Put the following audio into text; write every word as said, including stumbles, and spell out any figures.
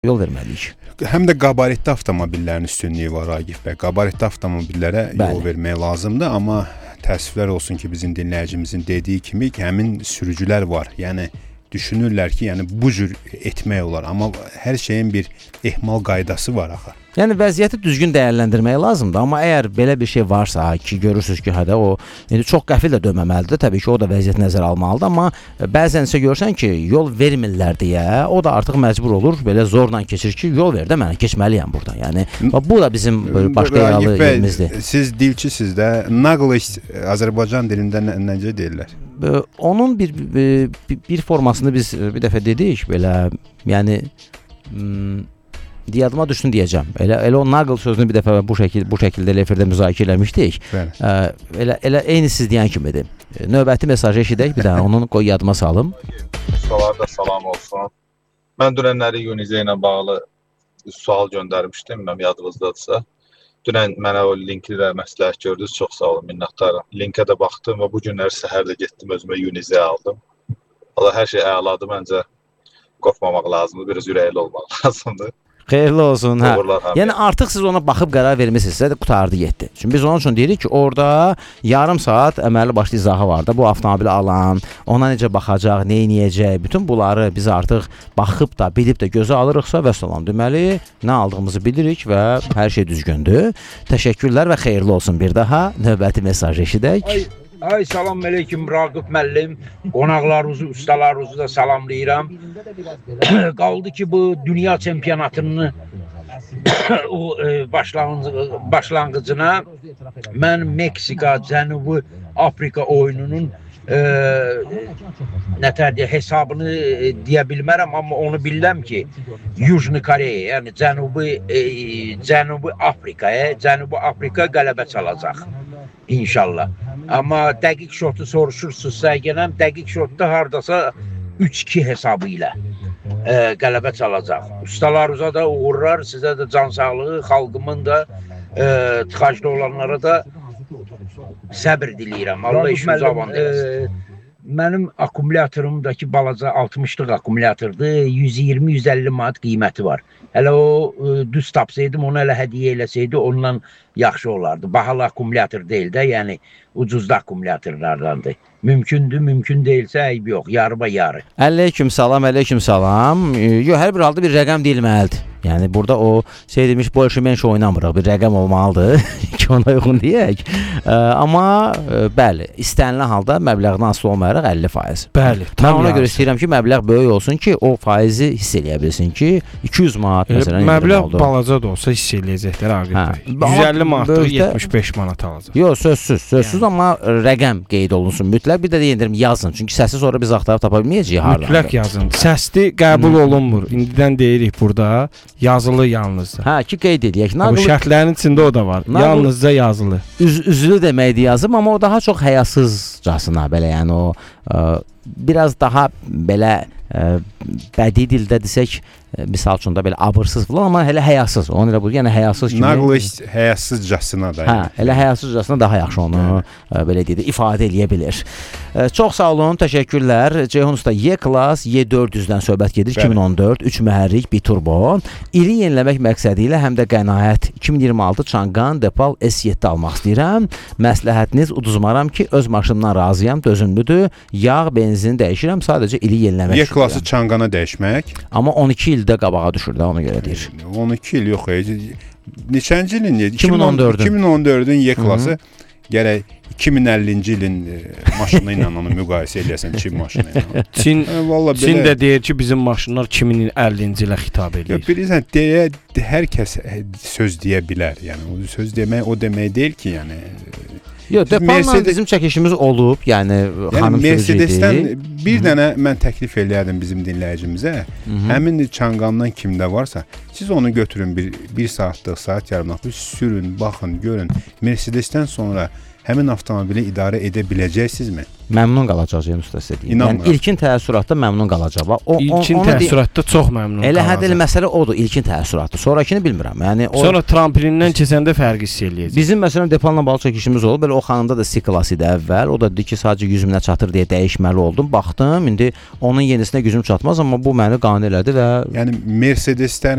yol verməliyik. Həm də qabaritli avtomobillərin üstünlüyü var Agif bəy. Qabaritli avtomobillərə Bəli. yol vermək lazımdır, amma təəssüflər olsun ki, bizim dinləyicimizin dediyi kimi ki, həmin sürücülər var. Yəni düşünürlər ki, yəni bu cür etmək olar, amma hər şeyin bir ehmal qaydası var axı. Yəni vəziyyəti düzgün dəyərləndirmək lazımdır, amma əgər belə bir şey varsa ki, görürsüz ki, hədə o indi çox qəfil də dönməməlidir. Təbii ki, o da vəziyyət nəzərə almalıdır, amma bəzən isə görsən ki, yol vermirlər deyə, o da artıq məcbur olur, belə zorla keçir ki, yol ver də mənə keçməliyəm buradan. Yəni bu da bizim başqa yaralı yerimizdir. Siz dilçisiz də, naqlish Azərbaycan dilində necə deyirlər? Onun bir bir, bir formasını biz bir dəfə dedik, belə, yəni yadıma düşsün deyəcəm. Elə elə o naql sözünü bir dəfə bu şəkil bu şəkildə efirdə müzakirə eləmişdik. Ə, elə elə eyni siz deyən kimidir. Növbəti mesajı eşidək, bir daha onun qoy yadıma salım. Ustalarda salam olsun. Mən dünənləri Unizə ilə bağlı sual göndərmişdim, mənim yadınızdadırsa. Dünən mənə o linki də məsləhət gördünüz, çox sağ olun, minnətdaram. Linkə də baxdım və bu günləri səhər də getdim özümə Unizə aldım. Allah hər şey əladır, məncə qorxmamaq lazımdır, biraz ürəkli olmaq lazımdır. Xeyirli olsun. Hə. Uğurlar, yəni artıq siz ona baxıb qərar vermisinizsə də qutardı getdi. Çünki biz onun üçün deyirik ki, orada yarım saat əməlli başlı izahı var da, bu avtomobili alan, ona necə baxacaq, nə edəcək, bütün bunları biz artıq baxıb da, bilib də gözə alırıqsa vəssalam deməli, nə aldığımızı bilirik və hər şey düzgündür. Təşəkkürlər və xeyirli olsun bir daha. Növbəti mesajı eşidək. Ay, ay salam əleykum Raqib müəllim, qonaqlarınızı, ustalarınızı da salamlayıram. Qaldı ki, bu dünya çempionatının o e, başlanğıc başlanğıcına mən Meksika, Cənubi Afrika oyununun e, nətər deyə hesabını e, deyə bilmərəm, amma onu bilirəm ki, Yužni Koreya, yəni Cənubi e, Cənubi Afrikaya, Cənubi Afrika qələbə çalacaq inşallah. Amma dəqiq şotu soruşursunuzsa, gələm dəqiq şotda hardasa üç iki hesabı ilə e, qələbə çalacaq. Ustalarınıza da uğurlar, sizə də can sağlığı, xalqımın da e, tıxacda olanlara da səbir diləyirəm. Allah işinizi avan eləsin. Mənim akkumulyatorumdakı balaca altmışlıq akkumulyatordur, yüz iyirmi yüz əlli manat qiyməti var. Hələ o e, düz tapsaydım, onu hələ hədiyyə eləsəydi, ondan yaxşı olardı. Bahalı akkumulyator deyil də, yəni ucuzda akkumulyatorlardandır. Mümkündür, mümkün deyilsə eyb yox, yarıba yarı. Əleyküm salam, əleyküm salam. Yox, hər bir halda bir rəqəm deyilməlidir. Yəni burada o şey demiş, больше menş oynamırıq, bir rəqəm olmalıdır ki, ona uyğun deyək. E, amma e, bəli, istənilən halda məbləğdən asılı olmayaraq əlli faiz. Bəli. Mən ona görə istəyirəm ki, məbləğ böyük olsun ki, o faizi hiss eləyə bilsin ki, iki yüz manat məsələn məbləğ balaca da olsa hiss eləyəcəklər Aqib bəy. yüz əlli manatlıq yetmiş beş manat alacaq. Yox, sözsüz, sözsüz, amma rəqəm qeyd olunsun mütləq. Bir də deyindirim, yazın. Çünki səsi sonra biz axtarıb tapa bilməyəcəyik hardan. Mütləq yazın. Səsli qəbul olunmur. İndidən deyirik burada, yazılı yalnızca. Hə, ki qeyd edək. Bu şərtlərin içində o da var. Yalnızca yazılı. Üz üzlü deməkdir yazım, amma o daha çox həyasızcasına belə, yəni o ə, biraz daha belə ə, bədii dildə desək, ə, misal üçün də belə abırsız falan, amma elə həyasız. Onu elə bu, yəni həyasız kimi. Naqlish həyasızcasına da. Hə, elə həyasızcasına daha yaxşı onu ə, belə deyək, ifadə eləyə bilir. Ə, çox sağ olun, təşəkkürlər. Ceyhun usta Y-Class Y dörd yüzdən söhbət gedir. iki min on dörd, üç mühərrik, bir turbo. İri yeniləmək məqsədi ilə həm də qənaət iki min iyirmi altı Çangan Depal S yeddi almaq istəyirəm. Məsləhətiniz uduzmaram ki, öz maşınımdan razıyam, dözümlüdür. Yağ, benzin dəyişirəm, sadəcə ili yeniləmək istəyirəm. Y-Class-ı Çangana dəyişmək. Amma on iki ildə qabağa düşür də, ona görə deyir. on iki il yox, neçənci ilin? iki min on dördün. iki min on dördün Y-Class-ı gərək iki min əllinci ilin maşını ilə onu müqayisə eləyəsən, Çin maşını ilə. Çin, Çin də deyir ki, bizim maşınlar iki min əllinci ilə xitab edir. Yox, bilirsən, deyə, hər kəs söz deyə bilər. Yəni, o söz demək o demək deyil ki, yəni... Yox, Depal'la bizim çəkişimiz olub, yəni, yəni xanım Mercedes-dən bir dənə mən təklif eləyərdim bizim dinləyicimizə. Həmin Çangandan kimdə varsa, siz onu götürün bir, bir saatlıq, saat yarımlıq, sürün, baxın, görün. Mercedes-dən sonra həmin avtomobili idarə edə biləcəksinizmi? Məmnun qalacaq Ceyhun usta sizə deyim. Yəni ilkin təəssüratda məmnun qalacaq. O, ilkin o, təəssüratda çox məmnun qalacaq. Elə hədəli məsələ odur, ilkin təəssüratda. Sonrakını bilmirəm. Yəni o sonra tramplindən keçəndə fərq hiss eləyəcək. Bizim məsələn Depal'la bağlı çəkişimiz olub. Belə o xanımda da C-Class idi əvvəl. O da dedi ki, sadəcə yüz minə çatır deyə dəyişməli oldum. Baxdım, indi onun yenisinə gücüm çatmaz, amma bu məni qane elədi və yəni Mercedes-dən